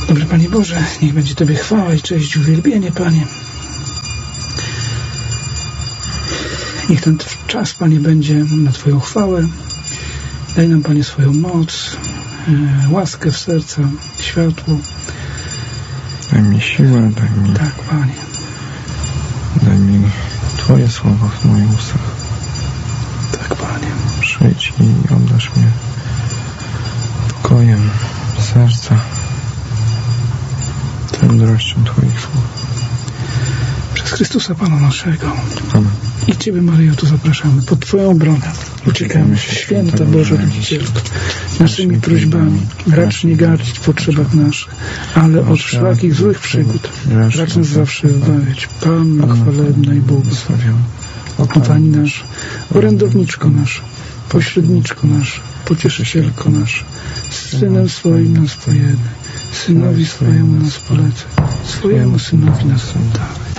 Dobry Panie Boże, niech będzie Tobie chwała i cześć, uwielbienie, Panie. Niech ten czas, Panie, będzie na Twoją chwałę. Daj nam, Panie, swoją moc, łaskę w serca, światło. Daj mi siłę, daj mi... Tak, Panie. Daj mi Twoje słowa w moich ustach. Tak, Panie. Przyjdź i obdarz mnie pokojem serca, mądrością Twoich słów. Przez Chrystusa Pana naszego. Amen. I Ciebie, Maryjo, tu zapraszamy. Pod Twoją obronę uciekamy się, święta Boża Rodzicielko, naszymi prośbami. Racz nie gardzić w potrzebach naszych, ale od wszelakich złych przygód racz nas zawsze wybawiać. Panno chwalebna i błogosławiona, o Pani nasza, orędowniczko nasza, pośredniczko nasza, pocieszycielko nasza, z Synem swoim nas pojednaj, Synowi swojemu nas polecaj, swojemu Synowi nas oddawaj.